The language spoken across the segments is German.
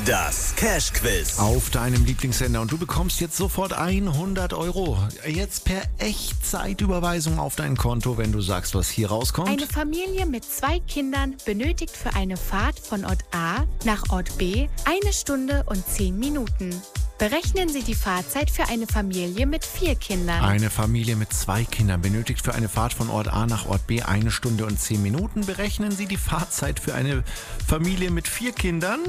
Das Cash-Quiz. Auf deinem Lieblingssender und du bekommst jetzt sofort 100 Euro. Jetzt per Echtzeitüberweisung auf dein Konto, wenn du sagst, was hier rauskommt. Eine Familie mit 2 Kindern benötigt für eine Fahrt von Ort A nach Ort B 1 Stunde und 10 Minuten. Berechnen Sie die Fahrzeit für eine Familie mit 4 Kindern. Eine Familie mit 2 Kindern benötigt für eine Fahrt von Ort A nach Ort B 1 Stunde und 10 Minuten. Berechnen Sie die Fahrzeit für eine Familie mit 4 Kindern.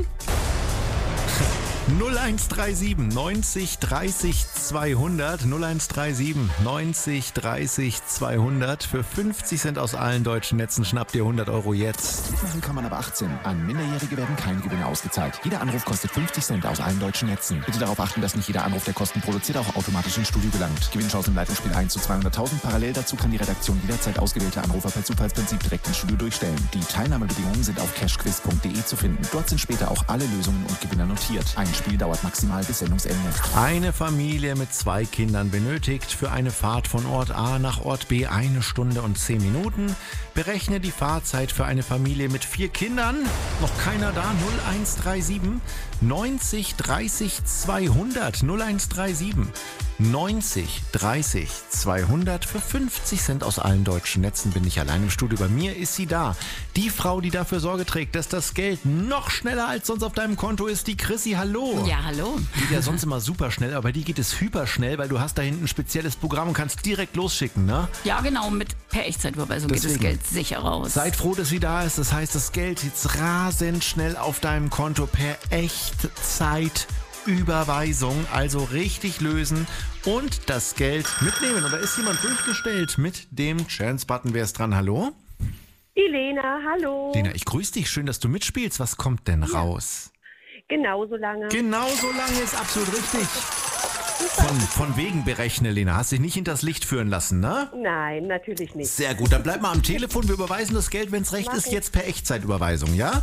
0137 90 30 200 0137 90 30 200 für 50 Cent aus allen deutschen Netzen schnappt ihr 100 Euro jetzt. Mitmachen kann man ab 18. An Minderjährige werden keine Gewinne ausgezahlt. Jeder Anruf kostet 50 Cent aus allen deutschen Netzen. Bitte darauf achten, dass nicht jeder Anruf, der Kosten produziert, auch automatisch ins Studio gelangt. Gewinnchance im Leitungsspiel 1 zu 200.000. Parallel dazu kann die Redaktion jederzeit ausgewählte Anrufer per Zufallsprinzip direkt ins Studio durchstellen. Die Teilnahmebedingungen sind auf cashquiz.de zu finden. Dort sind später auch alle Lösungen und Gewinner notiert. Ein Spiel dauert maximal bis Sendungsende. Eine Familie mit 2 Kindern benötigt für eine Fahrt von Ort A nach Ort B 1 Stunde und 10 Minuten. Berechne die Fahrzeit für eine Familie mit 4 Kindern. Noch keiner da? 0137 90 30 200 0137 90 30 200 für 50 Cent aus allen deutschen Netzen. Bin ich allein im Studio. Bei mir ist sie da. Die Frau, die dafür Sorge trägt, dass das Geld noch schneller als sonst auf deinem Konto ist, die Chrissy. Hallo. Ja, hallo. Geht ja sonst immer super schnell, aber bei dir geht es hyperschnell, weil du hast da hinten ein spezielles Programm und kannst direkt losschicken, ne? Ja, genau, mit per Echtzeitüberweisung geht das Geld sicher raus. Seid froh, dass sie da ist. Das heißt, das Geld jetzt rasend schnell auf deinem Konto per Echtzeitüberweisung. Also richtig lösen und das Geld mitnehmen. Und da ist jemand durchgestellt mit dem Chance-Button. Wer ist dran? Hallo? Die Lena, hallo. Lena, ich grüße dich. Schön, dass du mitspielst. Was kommt denn raus? Genauso lange. Genauso lange ist absolut richtig. Von wegen berechne, Lena. Hast dich nicht hinters Licht führen lassen, ne? Nein, natürlich nicht. Sehr gut. Dann bleib mal am Telefon. Wir überweisen das Geld, wenn es recht ist, jetzt per Echtzeitüberweisung, ja?